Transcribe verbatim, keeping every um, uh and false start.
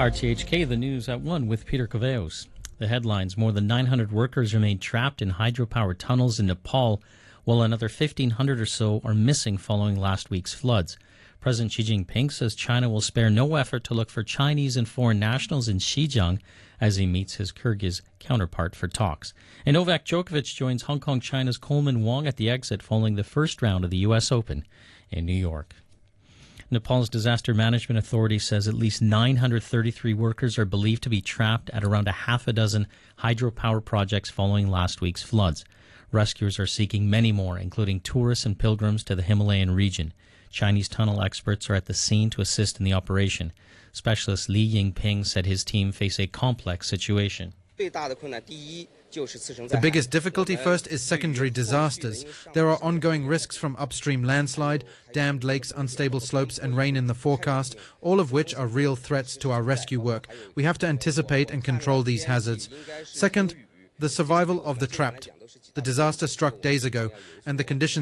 R T H K, the news at one with Peter Coveos. The headlines: more than nine hundred workers remain trapped in hydropower tunnels in Nepal, while another fifteen hundred or so are missing following last week's floods. President Xi Jinping says China will spare no effort to look for Chinese and foreign nationals in Xinjiang as he meets his Kyrgyz counterpart for talks. And Novak Djokovic joins Hong Kong China's Coleman Wong at the exit following the first round of the U S Open in New York. Nepal's Disaster Management Authority says at least nine hundred thirty-three workers are believed to be trapped at around a half a dozen hydropower projects following last week's floods. Rescuers are seeking many more, including tourists and pilgrims to the Himalayan region. Chinese tunnel experts are at the scene to assist in the operation. Specialist Li Yingping said his team face a complex situation. The biggest difficulty first is secondary disasters. There are ongoing risks from upstream landslide, dammed lakes, unstable slopes, and rain in the forecast, all of which are real threats to our rescue work. We have to anticipate and control these hazards. Second, the survival of the trapped. The disaster struck days ago, and the conditions